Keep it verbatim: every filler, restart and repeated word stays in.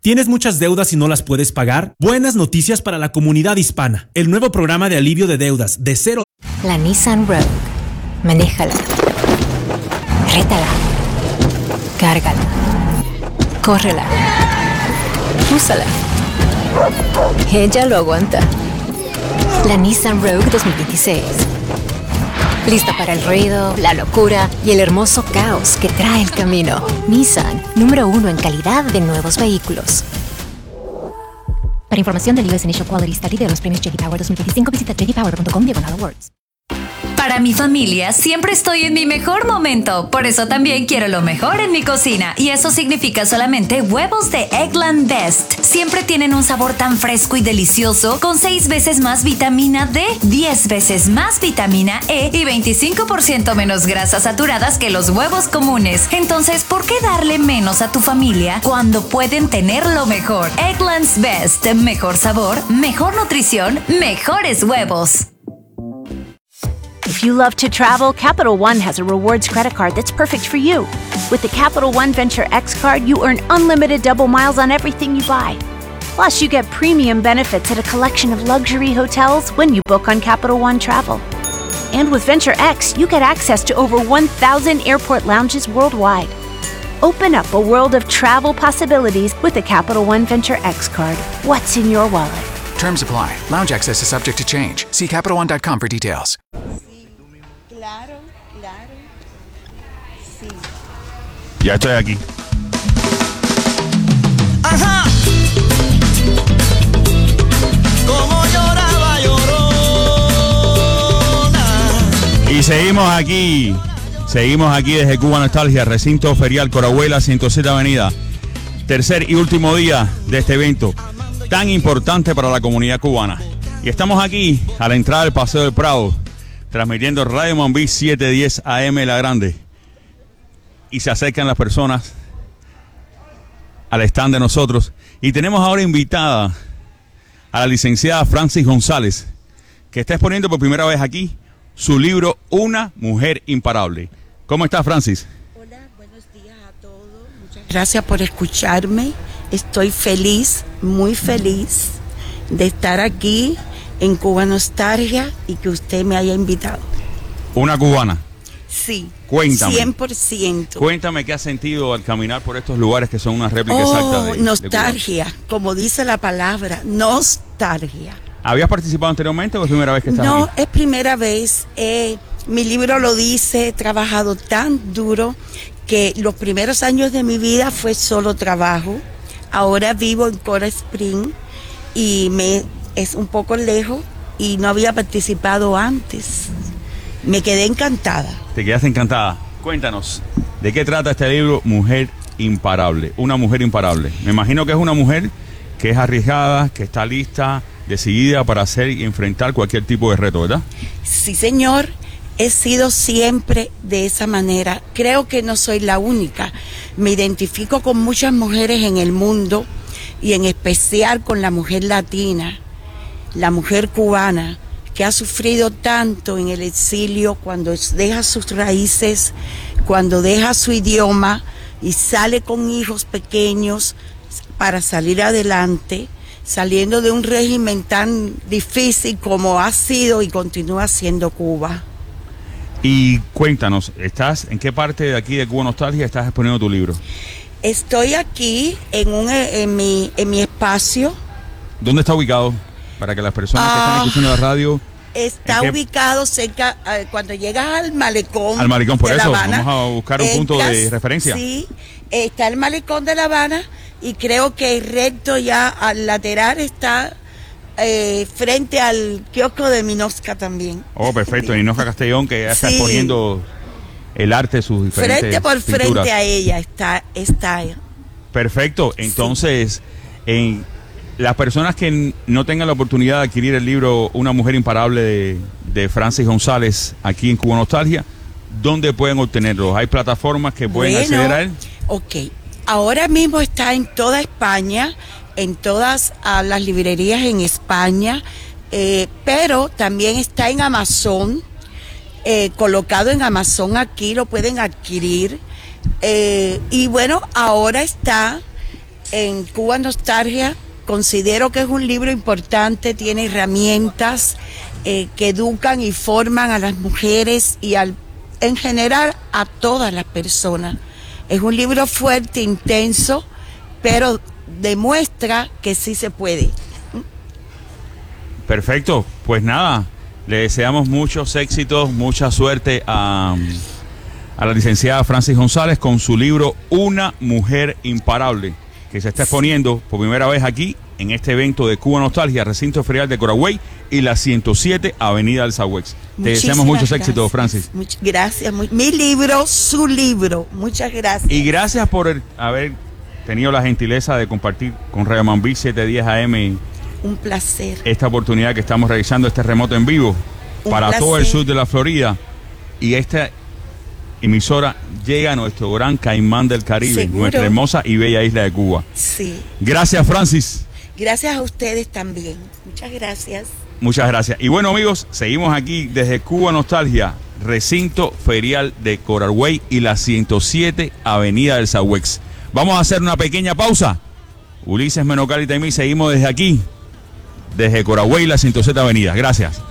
¿Tienes muchas deudas y no las puedes pagar? Buenas noticias para la comunidad hispana. El nuevo programa de alivio de deudas de cero. La Nissan Rogue. Manéjala. Rétala. Cárgala. Córrela. Úsala. Ella lo aguanta. La Nissan Rogue dos mil veintiséis. Lista para el ruido, la locura y el hermoso caos que trae el camino. Nissan, número uno en calidad de nuevos vehículos. Para información del U S Initial Quality Study de los premios J D Power dos mil veinticinco, visita j d power punto com diagonal awards. Para mi familia siempre estoy en mi mejor momento, por eso también quiero lo mejor en mi cocina, y eso significa solamente huevos de Eggland Best. Siempre tienen un sabor tan fresco y delicioso, con seis veces más vitamina D, diez veces más vitamina E y veinticinco por ciento menos grasas saturadas que los huevos comunes. Entonces, ¿por qué darle menos a tu familia cuando pueden tener lo mejor? Eggland's Best, mejor sabor, mejor nutrición, mejores huevos. If you love to travel, Capital One has a rewards credit card that's perfect for you. With the Capital One Venture X card, you earn unlimited double miles on everything you buy. Plus, you get premium benefits at a collection of luxury hotels when you book on Capital One Travel. And with Venture X, you get access to over one thousand airport lounges worldwide. Open up a world of travel possibilities with the Capital One Venture X card. What's in your wallet? Terms apply. Lounge access is subject to change. See Capital One dot com for details. Claro, claro. Sí. Ya estoy aquí. Ajá. Como lloraba llorona. Y seguimos aquí. Seguimos aquí desde Cuba Nostalgia, recinto ferial Corahuela, ciento siete Avenida. Tercer y último día de este evento tan importante para la comunidad cubana. Y estamos aquí a la entrada del Paseo del Prado, transmitiendo Radio Mambí setecientos diez A M La Grande. Y se acercan las personas al stand de nosotros. Y tenemos ahora invitada a la licenciada Francis González, que está exponiendo por primera vez aquí su libro Una Mujer Imparable. ¿Cómo estás, Francis? Hola, buenos días a todos. Muchas gracias por escucharme. Estoy feliz, muy feliz de estar aquí en Cuba Nostalgia y que usted me haya invitado. Una cubana. Sí. Cuéntame. cien por ciento. Cuéntame qué has sentido al caminar por estos lugares que son una réplica oh, exacta de, nostalgia, de Cuba. como dice la palabra, nostalgia. ¿Habías participado anteriormente o es primera vez que estás No, aquí? es primera vez. Eh, mi libro lo dice, he trabajado tan duro que los primeros años de mi vida fue solo trabajo. Ahora vivo en Coral Spring y me es un poco lejos y no había participado antes. Me quedé encantada. Te quedaste encantada. Cuéntanos, ¿de qué trata este libro Mujer Imparable? Una mujer imparable. Me imagino que es una mujer que es arriesgada, que está lista, decidida para hacer y enfrentar cualquier tipo de reto, ¿verdad? Sí, señor. He sido siempre de esa manera. Creo que no soy la única. Me identifico con muchas mujeres en el mundo y en especial con la mujer latina, la mujer cubana, que ha sufrido tanto en el exilio cuando deja sus raíces, cuando deja su idioma y sale con hijos pequeños para salir adelante, saliendo de un régimen tan difícil como ha sido y continúa siendo Cuba. Y cuéntanos, ¿estás en qué parte de aquí de Cuba Nostalgia estás exponiendo tu libro? Estoy aquí en un en mi en mi espacio. ¿Dónde está ubicado? Para que las personas ah, que están escuchando la radio... Está ubicado cerca, eh, cuando llegas al malecón. Al malecón, por eso, Habana, vamos a buscar un entras, punto de referencia. Sí, está el malecón de La Habana y creo que recto ya al lateral está... Eh, frente al kiosco de Minosca también. Oh, perfecto, Minosca Castellón, que ya está sí. exponiendo el arte de sus diferentes frente por pinturas. Frente a ella está, está perfecto, entonces sí. en las personas que no tengan la oportunidad de adquirir el libro Una Mujer Imparable de, de Francis González aquí en Cuba Nostalgia, ¿dónde pueden obtenerlo? ¿Hay plataformas que pueden bueno, acceder a él? Ok, ahora mismo está en toda España, en todas uh, las librerías en España, eh, pero también está en Amazon, eh, colocado en Amazon aquí, lo pueden adquirir. Eh, y bueno, ahora está en Cuba Nostalgia. Considero que es un libro importante, tiene herramientas eh, que educan y forman a las mujeres y al, en general a todas las personas. Es un libro fuerte, intenso, pero demuestra que sí se puede. Perfecto, pues nada, le deseamos muchos éxitos, mucha suerte a, a la licenciada Francis González con su libro Una Mujer Imparable, que se está exponiendo por primera vez aquí en este evento de Cuba Nostalgia, recinto ferial de Coraway y la ciento siete Avenida del Sahuex. Te deseamos muchos gracias. éxitos, Francis. Muchas gracias. Muy, mi libro, su libro. Muchas gracias. Y gracias por el, haber tenido la gentileza de compartir con Radio Mambí setecientos diez A M un placer. Esta oportunidad que estamos realizando, este remoto en vivo Un para placer. todo el sur de la Florida. Y esta emisora llega a nuestro gran Caimán del Caribe, Seguro. nuestra hermosa y bella isla de Cuba. Sí. Gracias, Francis. Gracias a ustedes también. Muchas gracias. Muchas gracias. Y bueno, amigos, seguimos aquí desde Cuba Nostalgia, recinto ferial de Coraway y la ciento siete Avenida del Sahuex. Vamos a hacer una pequeña pausa. Ulises Menocal y Taimí, seguimos desde aquí, desde Coraway y la ciento siete Avenida. Gracias.